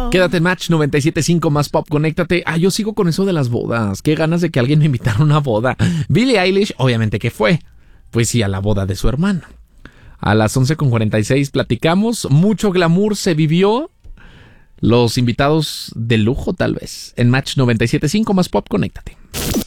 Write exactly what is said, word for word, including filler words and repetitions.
Quédate en Match noventa y siete punto cinco más pop, conéctate. Ah, yo sigo con eso de las bodas. Qué ganas de que alguien me invitara a una boda. Billie Eilish, obviamente que fue. Pues sí, a la boda de su hermano. A las once con cuarenta y seis platicamos. Mucho glamour se vivió. Los invitados de lujo, tal vez. En Match noventa y siete punto cinco más pop, conéctate.